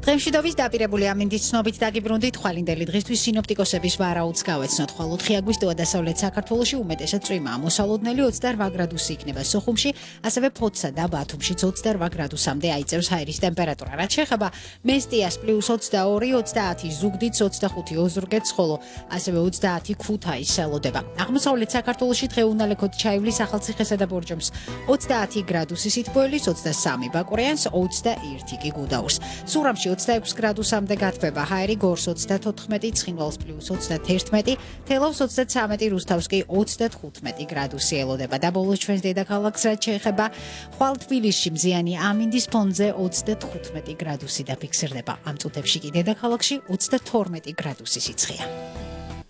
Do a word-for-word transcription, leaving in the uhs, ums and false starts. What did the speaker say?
დღემშვიდობის დაპირებული ამინდის ცნობით დაგიბრუნდით ხვალინდელი დღისთვის სინოპტიკოსების ვარაუდს გავეცნოთ. ხვალ ოთხი აგვისტოა დასავლეთ საქართველოში უმეტესად წვიმაა. მოსალოდნელი ოცდაორ გრადუსი იქნება სოხუმში, ასევე ფოთსა და ბათუმშიც ოცდაორ გრადუსამდე აიწევს ჰაერის ტემპერატურა. რაც შეეხება მესტიას პლუს ოცდაორი, ოცდაათი ზუგდიდს, ოცდახუთი ოზურგეთს, ხოლო ასევე ოცდაათი ქუთაისს ელოდება. აღმოსავლეთ საქართველოში დღეუნალექოდ ჩაივლის ახალციხესა და ბორჯომს ოცდაათი გრადუსი სითბოელის, ოცდასამი ბაკურიანს, ოცდაერთი კი გუდაურს. სურამში ოცდაექვსი გრადუსამდე გათბება ჰაერი, გორს ოცდათოთხმეტი, ცხინვალს პლუს ოცდათერთმეტი, თელავს ოცდაცამეტი, რუსთავს კი ოცდათხუთმეტი გრადუსი ელოდება. და ბოლოს ჩვენს დედაქალაქს რაც შეეხება, ხვალ თბილისში მზიანი ამინდის ფონზე ოცდათხუთმეტი გრადუსი დაფიქსირდება. ამ წუთებში კი დედაქალაქში ოცდათორმეტი გრადუსი სიცხეა.